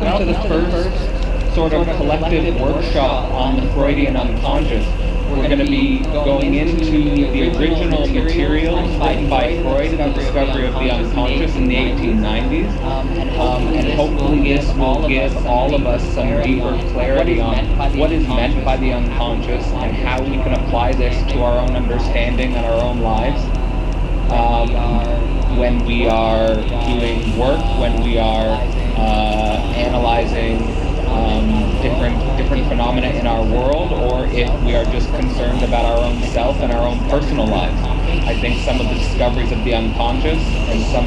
welcome to the first sort of collective workshop on the Freudian unconscious. We're going to be going into the original materials written by Freud in the discovery of the unconscious in the 1890s, and hopefully this will give all of us some deeper clarity on what is meant by the unconscious and how we can apply this to our own understanding and our own lives. When we are doing work, when we are analyzing different phenomena in our world, or if we are just concerned about our own self and our own personal lives. I think some of the discoveries of the unconscious and some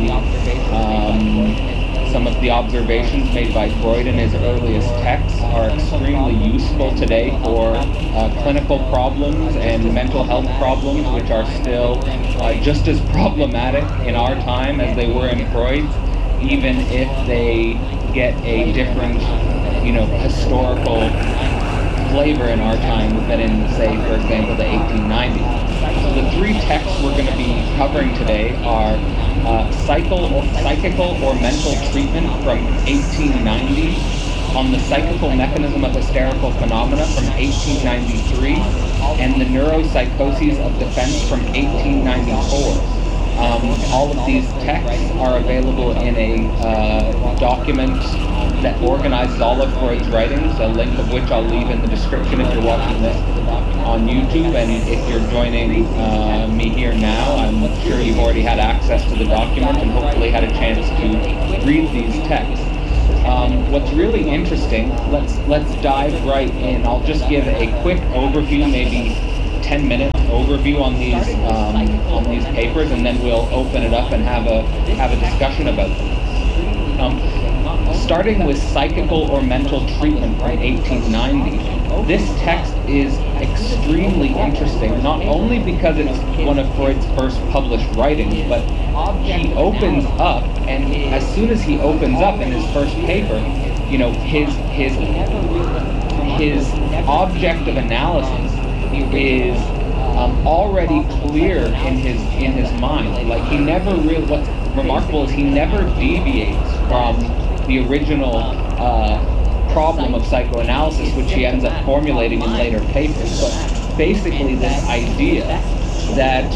of the observations made by Freud in his earliest texts are extremely useful today for clinical problems and mental health problems, which are still just as problematic in our time as they were in Freud's, even if they get a different, historical flavor in our time than in, say, for example, the 1890s. So the three texts we're going to be covering today are Psychical or Mental Treatment from 1890, On the Psychical Mechanism of Hysterical Phenomena from 1893, and The Neuropsychoses of Defense from 1894. All of these texts are available in a document that organizes all of Freud's writings, a link of which I'll leave in the description if you're watching this on YouTube, and if you're joining me here now, I'm sure you've already had access to the document and hopefully had a chance to read these texts. What's really interesting, let's dive right in. I'll just give a quick overview, maybe 10-minute overview on these papers, and then we'll open it up and have a discussion about them. Starting with Psychical or Mental Treatment from 1890, this text is extremely interesting, not only because it's one of Freud's first published writings, but he opens up, and as soon as he opens up in his first paper, his object of analysis is already clear in his mind. Like, he never really, what's remarkable is he never deviates from the original problem of psychoanalysis, which he ends up formulating in later papers. But basically this idea that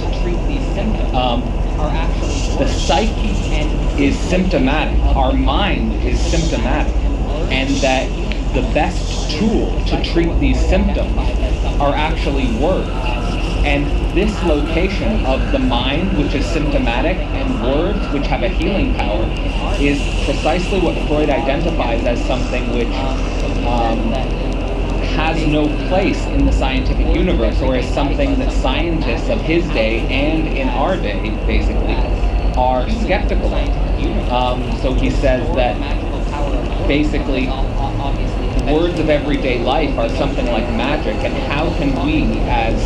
the psyche is symptomatic, our mind is symptomatic, and that the best tool to treat these symptoms are actually words. And this location of the mind, which is symptomatic, and words, which have a healing power, is precisely what Freud identifies as something which has no place in the scientific universe, or is something that scientists of his day and in our day, basically, are skeptical of. So he says that basically words of everyday life are something like magic, and how can we, as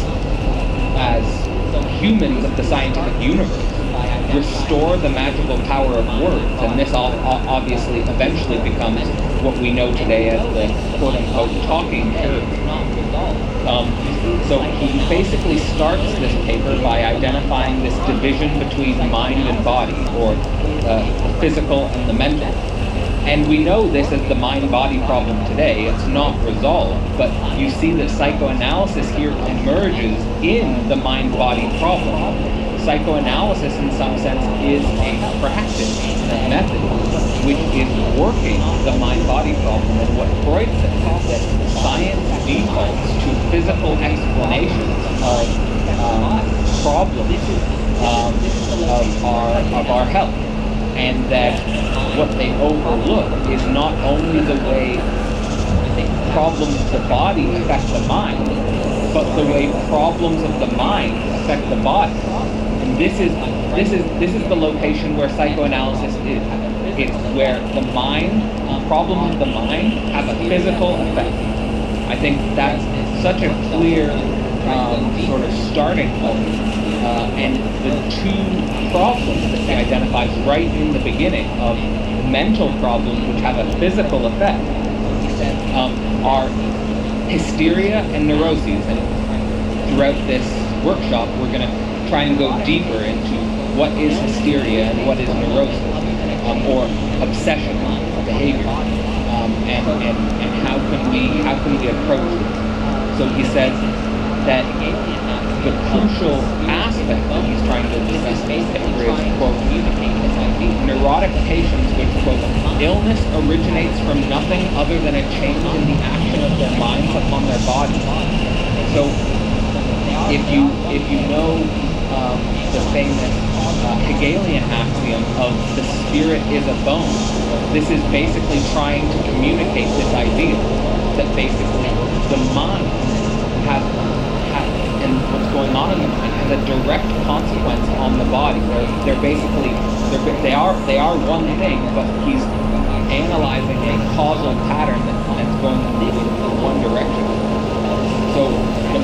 humans of the scientific universe, restore the magical power of words? And this obviously eventually becomes what we know today as the quote-unquote talking curve. So he basically starts this paper by identifying this division between mind and body, or the physical and the mental. And we know this is the mind-body problem today. It's not resolved, but you see that psychoanalysis here emerges in the mind-body problem. Psychoanalysis, in some sense, is a practice, a method, which is working the mind-body problem. And what Freud says is that science defaults to physical explanations of problems of our health. And that what they overlook is not only the way problems of the body affect the mind, but the way problems of the mind affect the body. And this is the location where psychoanalysis is. It's where the mind, problems of the mind, have a physical effect. I think that's such a clear sort of starting point. And the two problems that he identifies right in the beginning of mental problems which have a physical effect are hysteria and neuroses. And throughout this workshop, we're going to try and go deeper into what is hysteria and what is neurosis, or obsession. behavior, and how can we approach this? So he says that the crucial aspect that he's trying to discuss in this paper is, quote, neurotic patients which, quote, illness originates from nothing other than a change in the action of their minds upon their bodies. So if you know the famous Hegelian axiom of the spirit is a bone, this is basically trying to communicate this idea that basically the mind has and what's going on in the mind has a direct consequence on the body. They're basically they are one thing, but he's analyzing a causal pattern that's going in one direction. So the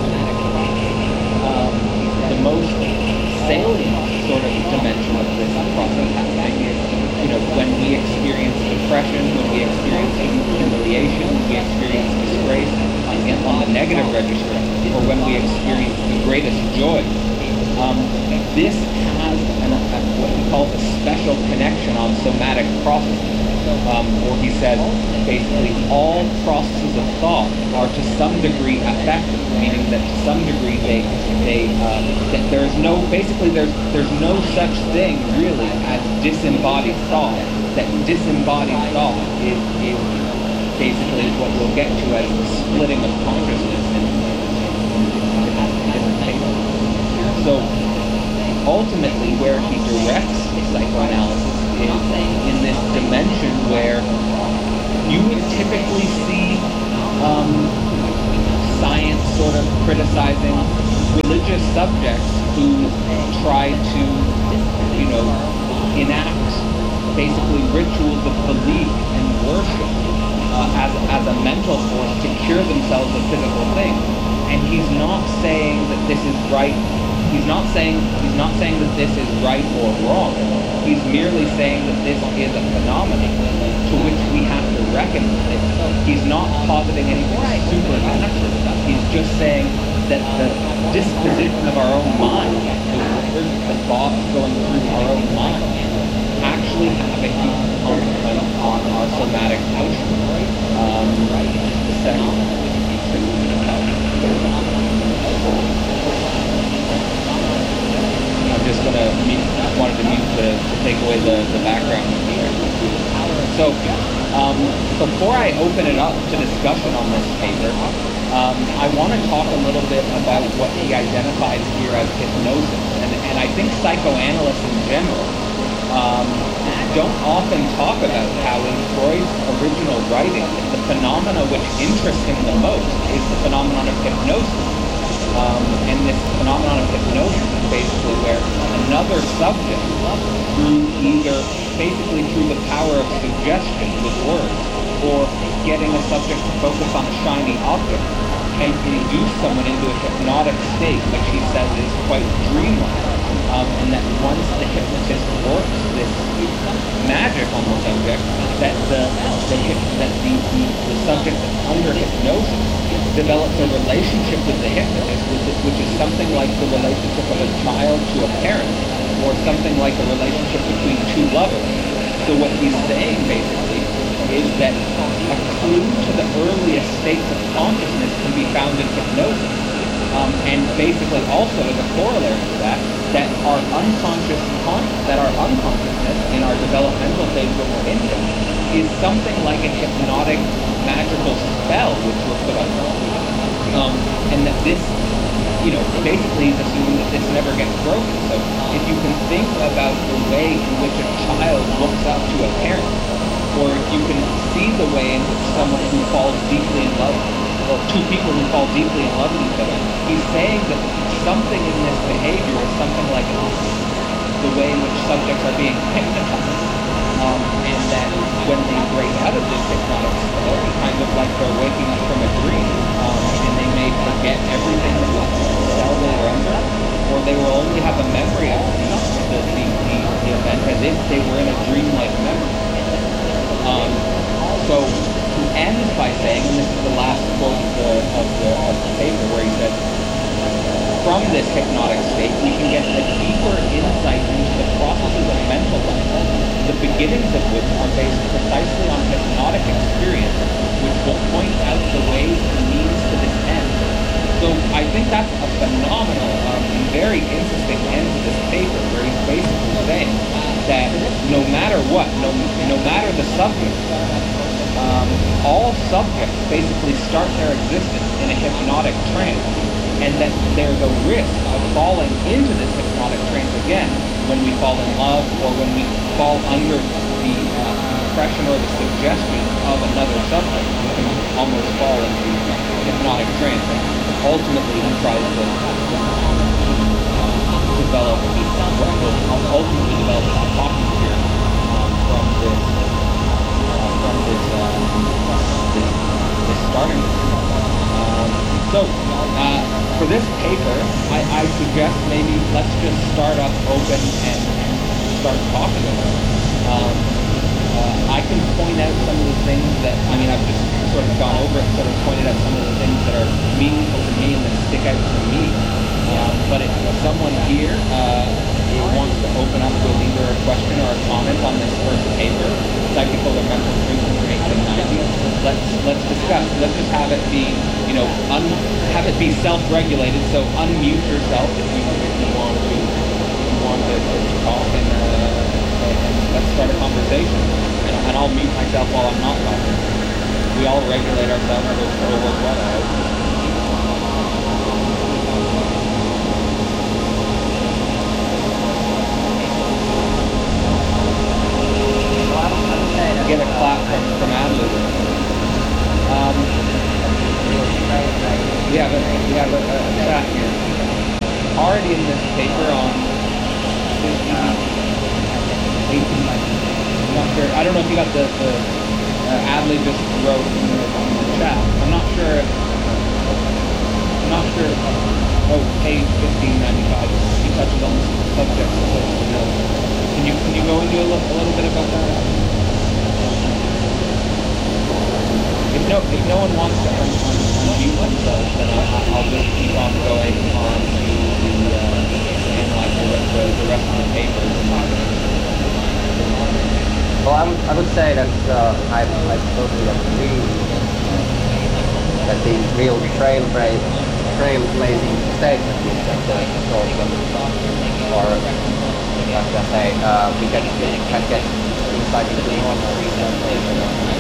most salient sort of dimension of this process happening is, when we experience depression, when we experience humiliation, when we experience disgrace on the negative register, or when we experience the greatest joy. This has what he calls a special connection on somatic processes. Or he says, basically, all processes of thought are to some degree affected, meaning that to some degree that there's no such thing really as disembodied thought. That disembodied thought is basically what we'll get to as the splitting of consciousness in different cases. So ultimately, where he directs psychoanalysis is in this dimension where you would typically see science sort of criticizing religious subjects who try to, enact basically rituals of belief and worship as a mental force to cure themselves of physical things. And he's not saying that this is right. He's not saying that this is right or wrong. He's merely saying that this is a phenomenon to which we have to reckon with. He's not positing anything supernatural. He's just saying that the disposition of our own mind, the thoughts going through our own mind, actually have a huge consequence on our somatic function. Just a second. I'm just wanted to mute to take away the background here. So, before I open it up to discussion on this paper, I want to talk a little bit about what he identifies here as hypnosis. And I think psychoanalysts in general don't often talk about how in Freud's original writing, the phenomena which interests him the most is the phenomenon of hypnosis. And this phenomenon of hypnosis is basically where another subject, through the power of suggestion with words, or getting a subject to focus on a shiny object, can induce someone into a hypnotic state, which he says is quite dreamlike. And that once the hypnotist works this magic on the subject, that the subject that's under hypnosis develops a relationship with the hypnotist, which is something like the relationship of a child to a parent, or something like a relationship between two lovers. So what he's saying basically is that a clue to the earliest states of consciousness can be found in hypnosis. And basically also as a corollary to that our unconsciousness in our developmental stage when we're infants is something like a hypnotic magical spell which we're put under. And that this, basically he's assuming that this never gets broken. So if you can think about the way in which a child looks up to a parent, or if you can see the way in which someone who falls deeply in love, or two people who fall deeply in love with each other, he's saying that something in this behavior is something like the way in which subjects are being hypnotized. And that when they break out of this hypnotic spell, it's kind of like they're waking up from a dream, and they may forget everything that was spell they were under, or they will only have a memory of the event as if they were in a dreamlike memory. So he ends by saying, and this is the last quote of the paper, where he says, from this hypnotic state, we can get a deeper insight into the processes of mental life, the beginnings of which are based precisely on hypnotic experience, which will point out the ways and means to this end. So I think that's a phenomenal and very interesting end to this paper, where he's basically saying that no matter what, no matter the subject, all subjects basically start their existence in a hypnotic trance, and that there's a risk of falling into this hypnotic trance again when we fall in love, or when we fall under the impression or the suggestion of another subject. We can almost fall into hypnotic trance. And ultimately, he tries to develop what will ultimately develop a hypothesis from this starting. For this paper, I suggest maybe let's just start up open and start talking about it. I can point out some of the things that, I've just sort of gone over it, sort of pointed out some of the things that are meaningful to me and that stick out to me. But if someone here wants to open up with either a question or a comment on this first paper, Psychical or Mental Treatment from 1890, let's discuss. Let's just have it be, have it be self-regulated. So unmute yourself if you want to talk, and let's start a conversation. And I'll mute myself while I'm not talking. We all regulate ourselves, it'll work well, I hope. Get a clap from Adley. We have a chat here. Already in this paper on 18, I'm not sure. I don't know if you got the Adley just wrote in the chat. I'm not sure. Oh, page 1595. He touches on the subject. Can you go into a little bit about that? If no one wants to unmute themselves, then I'll just keep on going on to the rest of the papers. Well, I would say that I totally agree that the real trailblazing statement is that the source or I can say we can get insight into the normal sensation.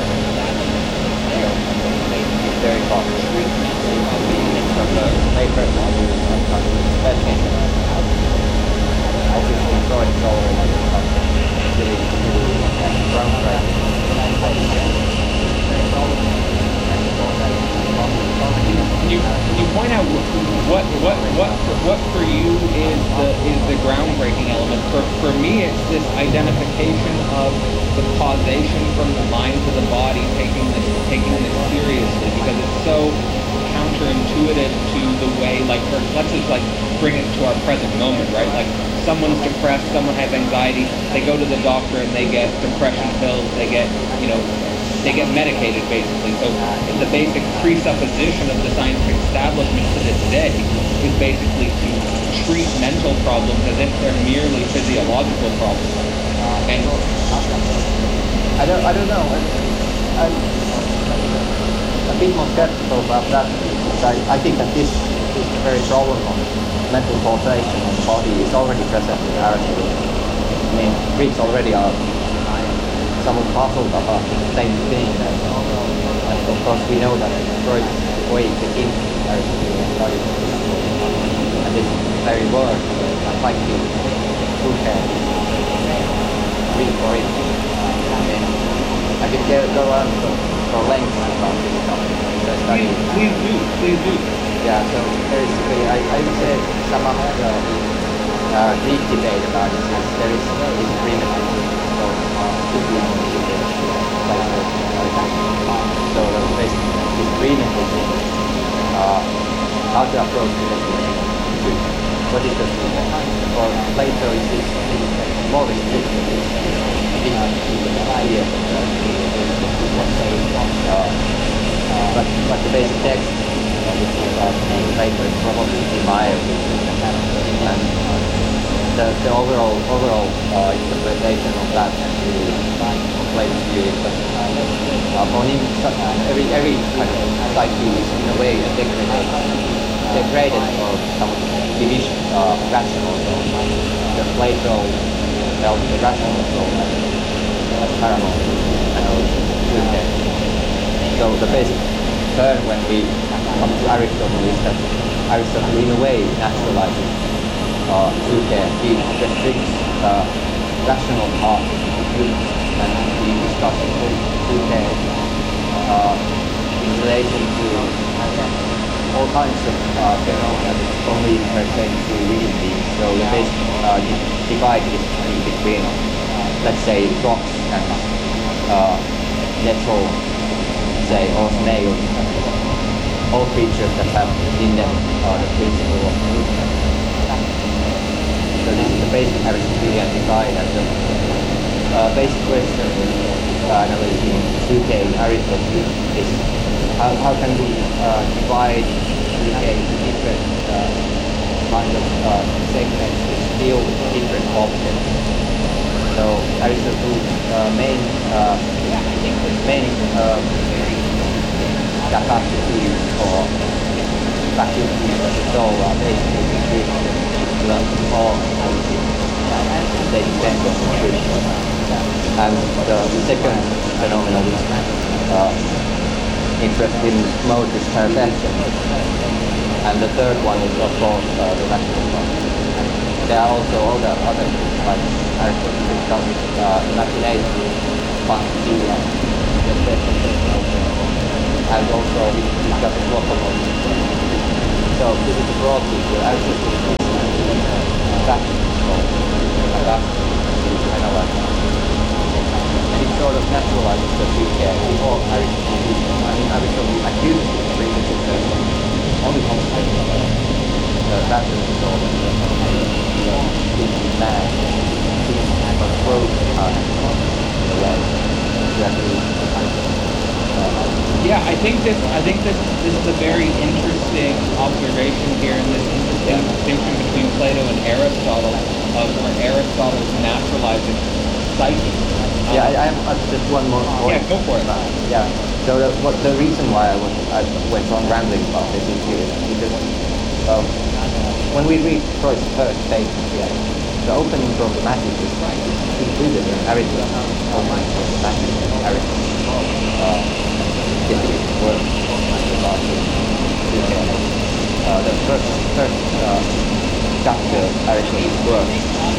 It's very possible. From the paper obviously Freud is already Can you point out what for you is the groundbreaking element? For me, it's this identification of the causation from the mind to the body, taking this seriously, because it's so counterintuitive to the way, let's just bring it to our present moment, right? Like, someone's depressed, someone has anxiety, they go to the doctor and they get depression pills, they get medicated, basically. So the basic presupposition of the scientific establishment to this day is basically to treat mental problems as if they're merely physiological problems. And I don't know. I'm a bit more skeptical about that. I think that this very problem of mental causation of the body is already present in Aristotle. Greeks already are somewhat puzzled about the same thing. And of course we know that Freud's way begins with Aristotle study. And this very word, psyche, who can read for it. I could go on for length about this topic. Please do. Yeah, so basically I would say some of the Greek debate about this is there is disagreement between so basically disagreement between how to approach it. What is the for Plato is this more restricted idea but the basic text which is Plato is probably admired the overall interpretation of that Plato's view is that for him every kind of psyche is in a way a degraded or some division rational soul. The Plato held the rational soul as paramount and also so the basic turn when we come to Aristotle is that Aristotle in a way naturalizes Suke. He restricts rational part to good, and he discusses Suke in relation to all kinds of phenomena that only pertain to living beings. So the basic divide is between, let's say, rocks and natural, say, or snails, all creatures that have in them the principle of movement. So this is the basic Aristotelian divide, and the basic question in analyzing Suke in Aristotle is how can we divide Suke into different kind of segments which deal with different objects. So Aristotle's main capacity or faculties of the soul are basically description. All they depend on description. And the second phenomenon which interests him most is perception. And the third one is of course the rational one. There are also other like Aristotle discusses imagination, fantasy, and also he discusses locomotion. So this is a broad picture. Aristotle and it sort of naturalizes the Suke. Before Aristotle accuses the primitive person only concentrating on the rational soul and the thinking man seems to have a growth in a way to actually yeah, I think this is a very interesting observation here, in this interesting distinction between Plato and Aristotle, of where Aristotle naturalizes psyche. I have just one more point. Yeah, go for it. Yeah. So the reason why I went on rambling about this issue is because when we read Freud's first statement here, the opening problematic is included in Aristotle's opening problematic in Aristotle's work about the first chapter of Aristotle's work,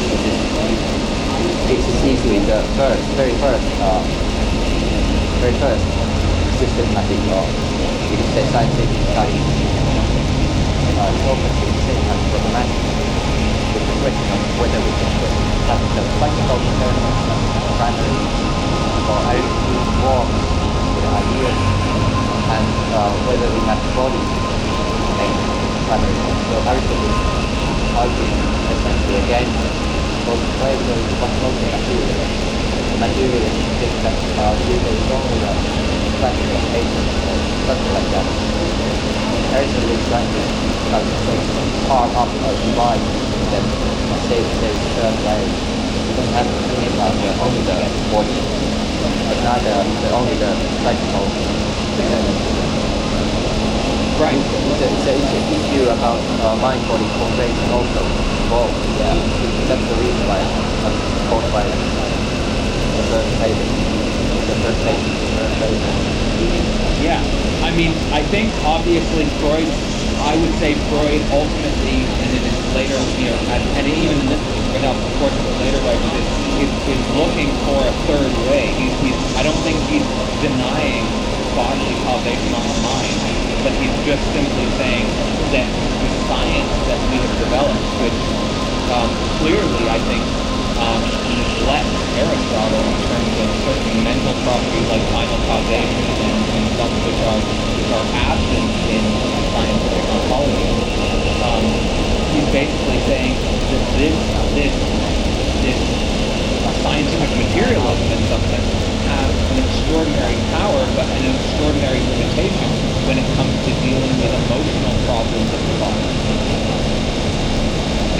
which is easily the very first systematic law, which is scientific study. It's open to the same kind of problematic with the question of whether we can have the psychical determinants primary or Aristotle's forms with ideas, and whether we have bodies make primary forms. So Aristotle argues essentially against both Plato is what's also material. The materialist thinks that Suke is only a practical agent or something like that. Aristotle is trying to carve up or divide them, say certain way. You don't have to think about only the body, but neither only the practical determinants. Right. It's an issue about mind-body cooperation also involved. Yeah. That's the reason why I'm called by the first table. The first table. Yeah. I mean, I think obviously Freud, I would say Freud ultimately, and in his later, and even in this, without of course the later writers, is looking for a third way. I don't think he's denying bodily causation on the mind, but he's just simply saying that the science that we have developed, which clearly, I think, neglects Aristotle in terms of certain mental properties like final causation and some which are absent in scientific ontology. He's basically saying that this scientific materialism in some sense has an extraordinary power, but an extraordinary limitation when it comes to dealing with emotional problems of the body.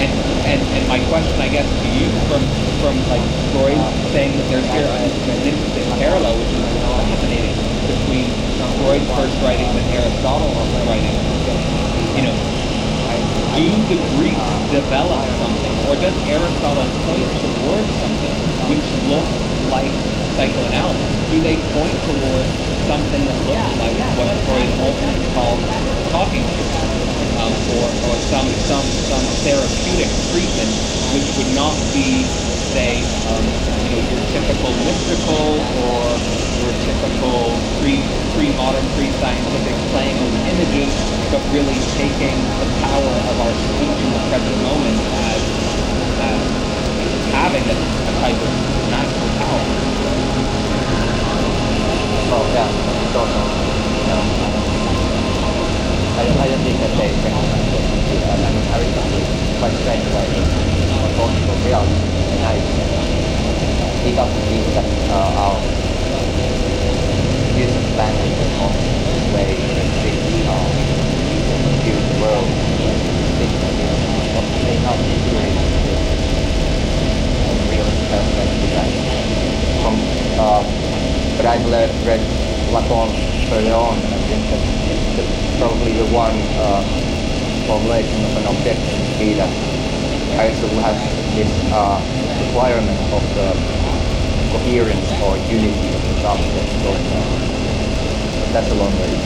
And my question, I guess, to you from like Freud saying that there's here an interesting parallel, which is fascinating, between Freud's first writings and Aristotle's writings. You know, do the Greeks develop something, or does Aristotle point towards something which looks like psychoanalysis? Do they point towards something that looks like what Freud ultimately called talking to, or some therapeutic treatment, which would not be, say, your typical mystical or your typical pre-modern, pre-scientific playing with images, but really taking the power of our speech in the present moment as having a type of magical power. Well, yeah, don't know. I don't think that they recognize what we do. I mean, Aristotle is quite strange way of talking about reality. He doesn't think that our use of language is not the way we view the world. What they not do is real perspective. But I've read Lacan further on, and I think that probably the one formulation of an objection would be that Aristotle has this requirement of the coherence or unity of the subject. So that's a long way.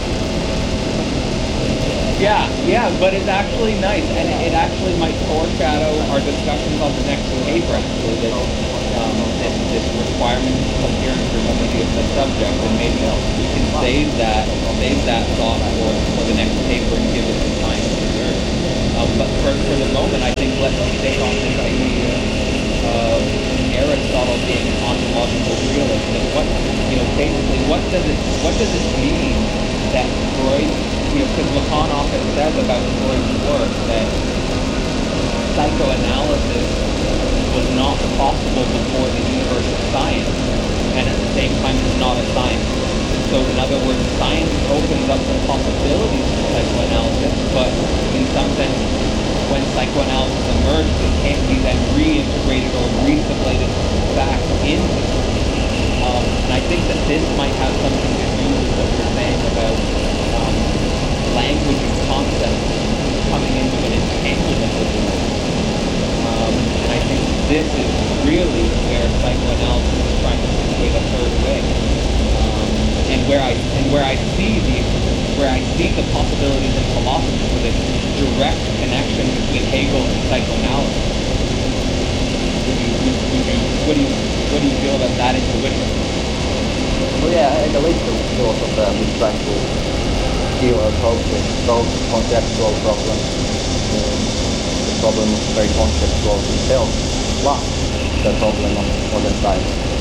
Yeah, but it's actually nice, and it actually might foreshadow our discussions on the next paper, actually, this requirement of coherence or unity of the subject, and maybe we can save that thought for the next paper and give it the time to deserve. But for the moment, I think let's stay on this idea of Aristotle being an ontological realist, and basically what does it mean that Freud, because Lacan often says about Freud's work that psychoanalysis was not possible before the universe of science, and at the same time it's not a science. So in other words, science opens up the possibilities for psychoanalysis, but in some sense, when psychoanalysis emerged, it can't be then reintegrated or resuppleted back into science. And I think that this might have something to do with what you're saying about language and concepts coming into an entanglement with the world. And I think this is really where psychoanalysis is trying to situate a third way, and where I see the possibilities in philosophy for this direct connection between Hegel and psychoanalysis. What do you feel about that intuition? Well, yeah, in the list of philosopher who's trying to deal or cope with both conceptual problems, the problem of very conceptual himself, plus the problem of modern science.